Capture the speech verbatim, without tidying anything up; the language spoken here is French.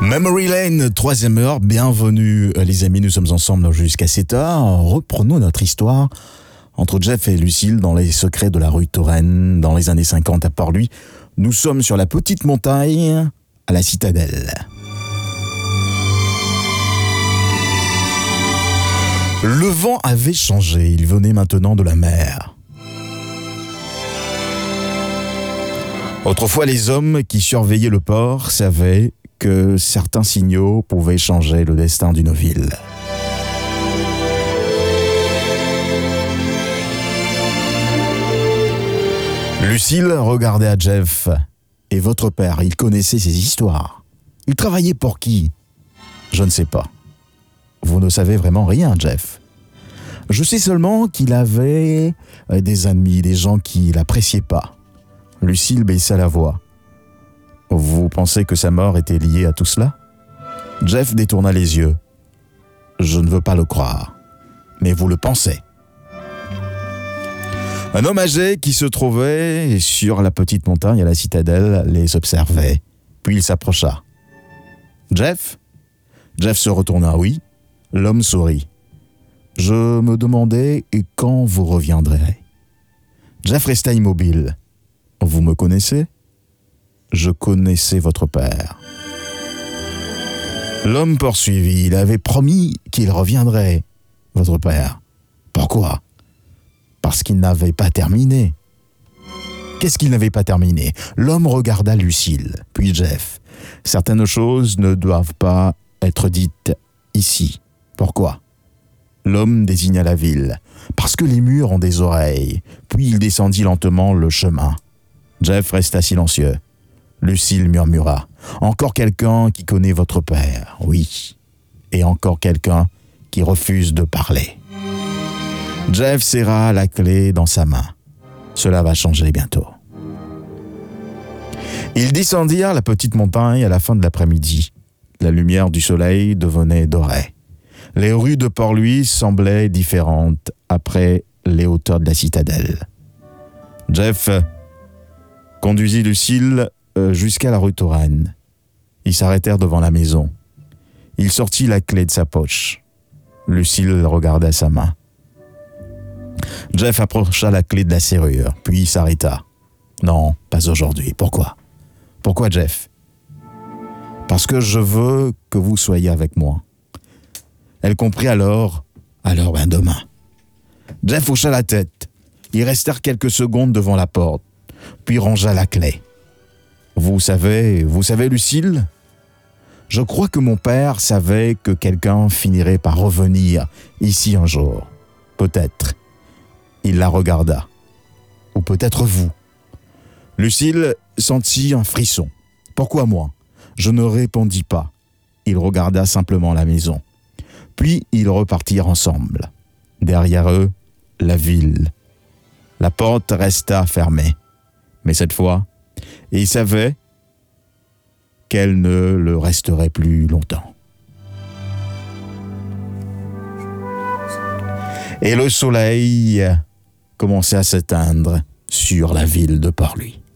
Memory Lane, troisième heure, bienvenue les amis, nous sommes ensemble jusqu'à sept heures. Reprenons notre histoire entre Jeff et Lucille dans les secrets de la rue Touraine, dans les années cinquante à Port-Louis. Nous sommes sur la petite montagne à la Citadelle. Le vent avait changé, il venait maintenant de la mer. Autrefois, les hommes qui surveillaient le port savaient que certains signaux pouvaient changer le destin d'une ville. Lucille regardait à Jeff. Et votre père, il connaissait ces histoires. Il travaillait pour qui ? Je ne sais pas. Vous ne savez vraiment rien, Jeff. Je sais seulement qu'il avait des ennemis, des gens qui l'appréciaient pas. Lucille baissa la voix. Vous pensez que sa mort était liée à tout cela ? Jeff détourna les yeux. Je ne veux pas le croire, mais vous le pensez. Un homme âgé qui se trouvait sur la petite montagne à la Citadelle les observait, puis il s'approcha. Jeff ? Jeff se retourna, oui. L'homme sourit. Je me demandais quand vous reviendrez. Jeff resta immobile. Vous me connaissez ? Je connaissais votre père. L'homme poursuivit. Il avait promis qu'il reviendrait, votre père. Pourquoi ? Parce qu'il n'avait pas terminé. Qu'est-ce qu'il n'avait pas terminé ? L'homme regarda Lucille, puis Jeff. Certaines choses ne doivent pas être dites ici. Pourquoi ? L'homme désigna la ville. Parce que les murs ont des oreilles. Puis il descendit lentement le chemin. Jeff resta silencieux. Lucille murmura. Encore quelqu'un qui connaît votre père, oui. Et encore quelqu'un qui refuse de parler. Jeff serra la clé dans sa main. Cela va changer bientôt. Ils descendirent la petite montagne à la fin de l'après-midi. La lumière du soleil devenait dorée. Les rues de Port-Louis semblaient différentes après les hauteurs de la Citadelle. Jeff conduisit Lucille jusqu'à la rue Touraine. Ils s'arrêtèrent devant la maison. Il sortit la clé de sa poche. Lucille regarda sa main. Jeff approcha la clé de la serrure, puis s'arrêta. Non, pas aujourd'hui. Pourquoi ? Pourquoi, Jeff ? Parce que je veux que vous soyez avec moi. Elle comprit alors, alors ben demain. Jeff hocha la tête. Ils restèrent quelques secondes devant la porte, puis rangea la clé. Vous savez, vous savez, Lucille ? Je crois que mon père savait que quelqu'un finirait par revenir ici un jour. Peut-être. Il la regarda. Ou peut-être vous. Lucille sentit un frisson. Pourquoi moi ? Je ne répondis pas. Il regarda simplement la maison. Puis ils repartirent ensemble. Derrière eux, la ville. La porte resta fermée. Mais cette fois, il savait qu'elle ne le resterait plus longtemps. Et le soleil commençait à s'éteindre sur la ville de Port-Louis.